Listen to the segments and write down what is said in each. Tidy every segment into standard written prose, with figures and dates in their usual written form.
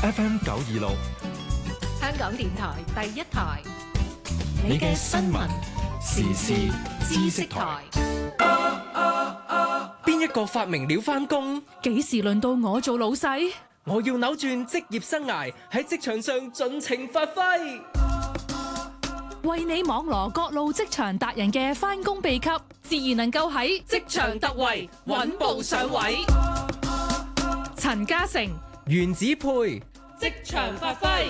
FM 926， 香港電台第一台， 你嘅新聞時事知識台。 邊一個發明了返工？ 幾時輪到我做老細？ 我要扭轉職業生涯，喺職場上盡情發揮。 為你網羅各路職場達人嘅返工秘笈，自然能夠喺職場突圍，穩步上位。陳嘉誠、 原子配職場發揮。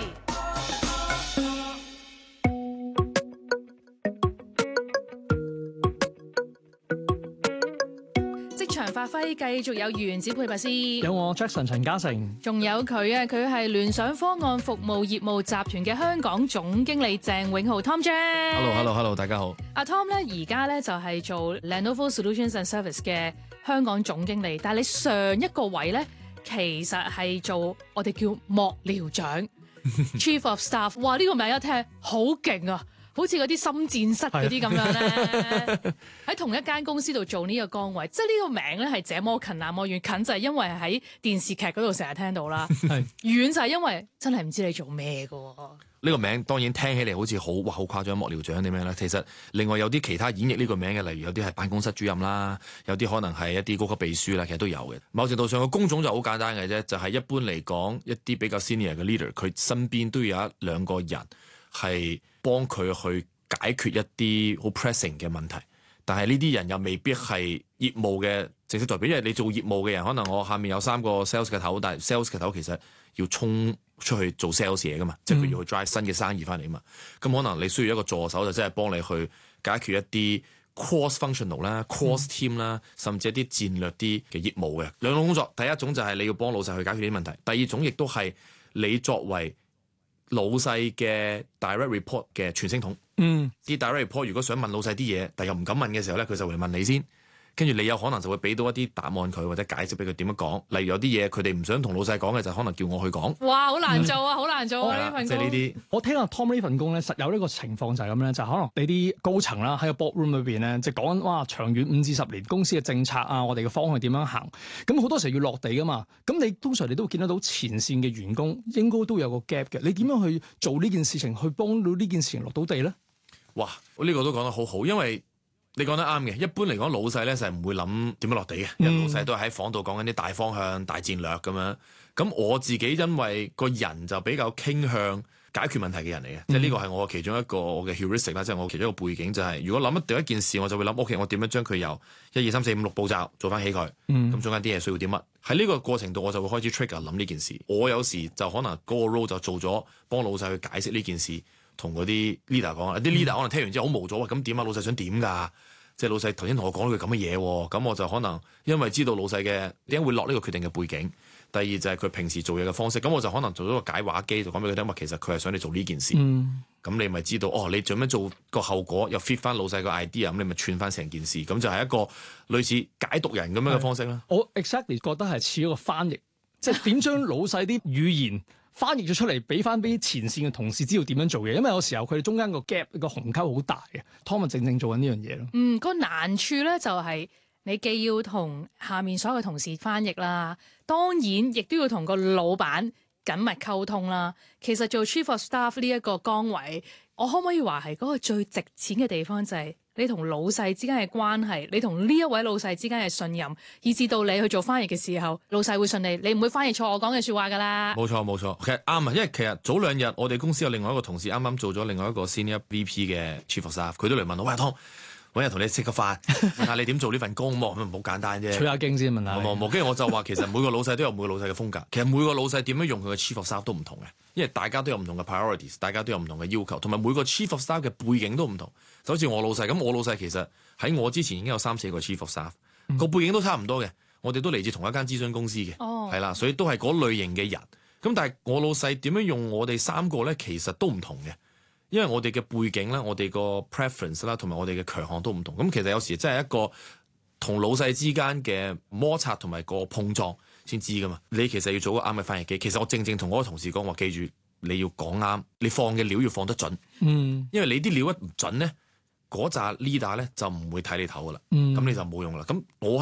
職場發揮繼續有原子配物師， 有我 Jackson 陳嘉誠， 仲有佢啊！佢係聯想方案服務業務集團嘅香港總經理鄭永浩 Tom Jack。 Hello， 大家好。 阿 Tom 咧，而家咧就係做 Lenovo Solutions and Service 嘅香港總經理，但係你上一個位咧，其實係做我哋叫幕僚長，Chief of Staff。哇！呢個名一聽好勁啊！好似嗰啲深戰室嗰啲咁樣咧，喺同一間公司度做呢個崗位，即係呢個名咧係這麼近那麼遠，近就係因為喺電視劇嗰度成日聽到啦，遠就係因為真係唔知你做咩㗎喎。 呢個名當然聽起嚟好似好誇張，幕僚長啲咩咧？其實另外有啲其他演繹呢個名嘅，例如有啲係辦公室主任啦，有啲可能係一啲高級秘書啦，其實都有嘅。某程度上個工種就好簡單嘅啫，就係一般嚟講一啲比較 senior 嘅 leader，佢身邊都要有一兩個人係幫佢去解決一啲好 pressing 嘅問題，但係呢啲人又未必係業務嘅正式代表，因為你做業務嘅人，可能我下面有3個 sales 嘅頭，但係 sales 嘅頭其實要衝出去做 sales 嘢噶嘛，即係佢要去 drive 新嘅生意翻嚟嘛。咁可能你需要一個助手，就真係幫你去解決一啲 cross functional 啦、cross team 啦，甚至一啲戰略啲嘅業務嘅兩種工作。第一種就係你要幫老細去解決啲問題，第二種亦都係你作為老細嘅 direct report 嘅傳聲筒，啲 direct report 如果想問老細啲嘢，但又唔敢問嘅時候咧，佢就會問你先，跟住你有可能就會俾到一啲答案佢，或者解釋俾佢點樣講。例如有啲嘢佢哋唔想同老細講嘅，就可能叫我去講。 哇，好難做啊，好難做啊！呢份工即係呢啲。 我聽阿 Tom 呢份工咧，實有呢個情況就係咁咧，就係可能你啲高層啦喺個 boardroom 裏邊咧，就講哇長遠5至10年公司嘅政策啊，我哋嘅方向點樣行，咁好多時候要落地噶嘛。咁你通常你都會見得到前線嘅員工應該都有個 gap 嘅，你點樣去做呢件事情，去幫到呢件事情落到地咧？ 哇！呢個都講得好好，因為你講得啱嘅。一般嚟講，老細咧就係唔會諗點樣落地嘅，因為老細都係喺房度講緊啲大方向、大戰略咁樣。咁我自己因為個人就比較傾向解決問題嘅人嚟嘅，即係呢個係我其中一個我嘅 heuristic 啦，即係我其中一個背景就係，如果諗到一件事，我就會諗 OK，我點樣將佢由1、2、3、4、5、6步驟做翻起佢。咁中間啲嘢需要啲乜？喺呢個過程度，我就會開始 trigger 諗呢件事。我有時就可能嗰個 role 就做咗幫老細去解釋呢件事。同嗰啲 leader 講，啲 leader 可能聽完之後好無助，咁點啊？老細想點㗎？即係老細頭先同我講咗句咁嘅嘢喎，咁我就可能因為知道老細嘅點解會落呢個決定嘅背景，第二就係佢平時做嘢嘅方式，咁我就可能做咗個解話機，就講俾佢聽話，其實佢係想你做呢件事，咁你咪知道哦，你做咩做個後果又 fit 翻老細個 idea，咁你咪串翻成件事，咁就係一個類似解讀人咁樣嘅方式啦。 我 exactly 覺得係似一個翻譯，即係點將老細啲語言翻譯咗出嚟，俾翻俾前線嘅同事知道點樣做嘢，因為有時候佢哋中間個 gap 個鴻溝好大嘅。Tom 正做緊呢樣嘢咯。 個難處咧就係你既要同下面所有嘅同事翻譯啦，當然亦都要同個老闆緊密溝通啦。其實做 Chief of Staff 呢一個崗位，我可唔可以話係嗰個最值錢嘅地方就係你同老細之間嘅關係，你同呢一位老細之間嘅信任，以至到你去做翻譯嘅時候，老細會信你，你唔會翻譯錯我講嘅説話㗎啦。 冇錯，其實啱啊，因為其實早2日我哋公司有另外一個同事啱啱做咗另外一個 Senior VP 嘅 Chief of Staff，佢都嚟問我，喂 Tom，揾日同你食個飯，問下你點做呢份工，咁好簡單啫。 取下經先問下。 冇，跟住我就話其實每個老細都有每個老細嘅風格，其實每個老細點樣用佢嘅 Chief of Staff 都唔同嘅，因為大家都有唔同嘅 priorities， 大家都有唔同嘅要求，同埋每個 Chief of Staff 嘅背景都唔同。就好似我老細咁，我老細其實喺我之前已經有3、4個 Chief of Staff，個背景都差唔多嘅，我哋都嚟自同一間諮詢公司嘅，係啦，所以都係嗰類型嘅人。咁但係我老細點樣用我哋3個咧，其實都唔同嘅。因為我哋嘅背景啦，我哋個 preference 啦，同埋我哋嘅強項都唔同。咁其實有時真係一個同老細之間嘅摩擦同埋個碰撞先知噶嘛。你其實要做個啱嘅翻譯機。其實我正同嗰個同事講話，記住你要講啱，你放嘅料要放得準。因為你啲料一唔準咧，嗰紮 leader 咧就唔會睇你頭噶啦。咁你就冇用啦。咁我係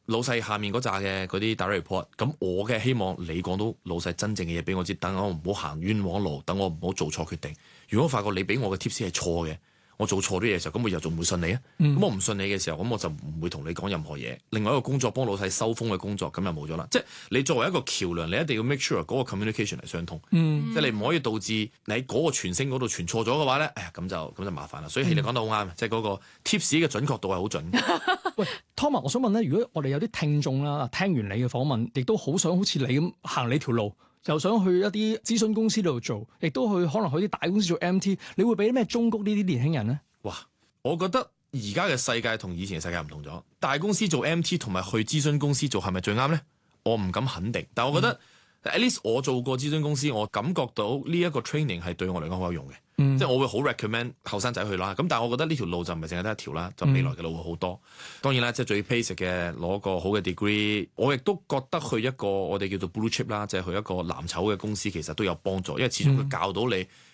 老細下面嗰扎嘅嗰啲 direct report， 咁我嘅希望你講到老細真正嘅嘢俾我知，等我唔好行冤枉路，等我唔好做錯決定。如果我發覺你俾我嘅 tips 係錯嘅，我做錯啲嘢嘅時候，咁我以後仲會信你啊？咁我唔信你嘅時候，咁我就唔會同你講任何嘢。另外一個工作幫老細收風嘅工作，咁就冇咗啦。即係你作為一個橋梁，你一定要 make sure 嗰個 communication 係相通。即係你唔可以導致你喺嗰個傳聲嗰度傳錯咗嘅話咧，咁就麻煩啦。所以你講得好啱，即係嗰個 tips 嘅準確度係好準。 喂，Thomas，我想問咧，如果我哋有啲聽眾啦，聽完你嘅訪問，亦都好想好似你咁行你條路，又想去一啲諮詢公司度做，亦都可能去啲大公司做 MT， 你會俾啲咩忠告呢啲年輕人咧？ 哇！我覺得而家嘅世界同以前嘅世界唔同咗。大公司做 MT 同埋去諮詢公司做係咪最啱咧？我唔敢肯定，但係我覺得at least 我做過諮詢公司，我感覺到呢一個 training 係對我嚟講好有用嘅。即係我會好 recommend 後生仔去啦。咁但係我覺得呢條路就唔係淨係得一條啦，就未來嘅路會好多。當然啦，即係最 basic 嘅攞個好嘅 degree， 我亦都覺得去一個我哋叫做 blue chip 啦，即係去一個藍籌嘅公司其實都有幫助，因為始終佢教到你